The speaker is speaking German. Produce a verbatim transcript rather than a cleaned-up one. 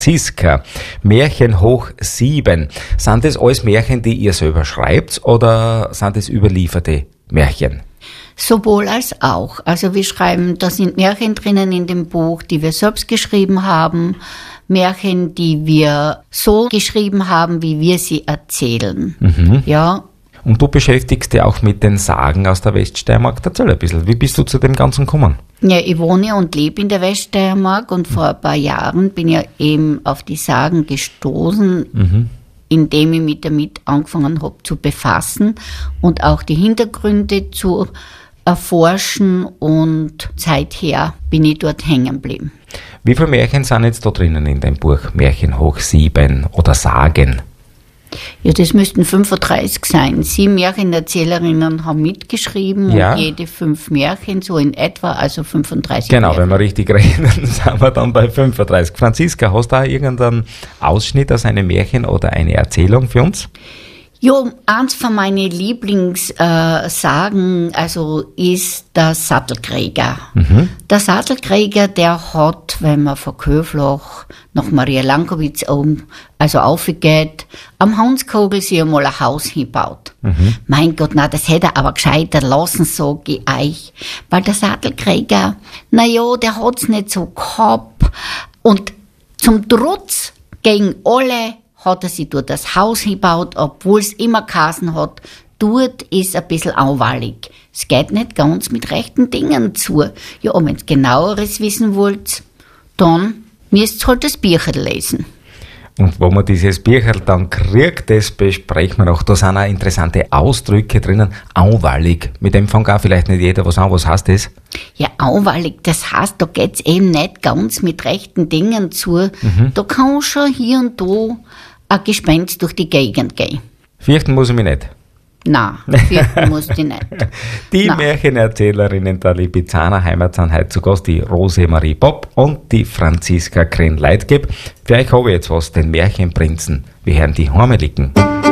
Franziska, Märchen hoch sieben. Sind das alles Märchen, die ihr selber schreibt, oder sind das überlieferte Märchen? Sowohl als auch. Also wir schreiben, da sind Märchen drinnen in dem Buch, die wir selbst geschrieben haben, Märchen, die wir so geschrieben haben, wie wir sie erzählen. Mhm. Ja. Und du beschäftigst dich auch mit den Sagen aus der Weststeiermark. Erzähl ein bisschen, wie bist du zu dem Ganzen gekommen? Ja, ich wohne und lebe in der Weststeiermark und vor ein paar Jahren bin ich eben auf die Sagen gestoßen, mhm. indem ich mich damit angefangen habe zu befassen und auch die Hintergründe zu erforschen, und seither bin ich dort hängen geblieben. Wie viele Märchen sind jetzt da drinnen in deinem Buch Märchen hoch sieben oder Sagen? Ja, das müssten fünfunddreißig sein. Sieben Märchenerzählerinnen haben mitgeschrieben, ja. Und jede fünf Märchen, so in etwa, also fünfunddreißig Genau, Märchen. Wenn wir richtig rechnen, sind wir dann bei fünfunddreißig. Franziska, hast du da irgendeinen Ausschnitt aus einem Märchen oder eine Erzählung für uns? Ja, eins von meinen Lieblingssagen, äh, also ist der Sattelkrieger. Mhm. Der Sattelkrieger, der hat, wenn man von Köflach nach Maria Lankowitz um, also aufgeht, am Hanskogel sich einmal ein Haus hinbaut. Mhm. Mein Gott, na, das hätte er aber gescheiter lassen, sag ich euch. Weil der Sattelkrieger, na ja, der hat's nicht so gehabt. Und zum Trotz gegen alle hat er sich dort das Haus hingebaut, obwohl es immer geheißen hat, dort ist ein bisschen auwallig. Es geht nicht ganz mit rechten Dingen zu. Ja, und wenn ihr genaueres wissen wollt, dann müsst ihr halt das Bücher lesen. Und wo man dieses Bücher dann kriegt, das besprechen wir noch. Da sind auch interessante Ausdrücke drinnen. Auwallig. Mit dem fängt auch vielleicht nicht jeder was an. Was heißt das? Ja, auwallig, das heißt, da geht's eben nicht ganz mit rechten Dingen zu. Mhm. Da kann schon hier und da ein Gespenst durch die Gegend gehen. Fürchten muss ich mich nicht. Nein, fürchten musst du nicht. Die Nein. Märchenerzählerinnen der Lipizzaner Heimat sind heute zu Gast, die Rosemarie Popp und die Franziska Krenn-Leitgeb. Für euch habe ich jetzt was, den Märchenprinzen. Wir hören die Hormeligen.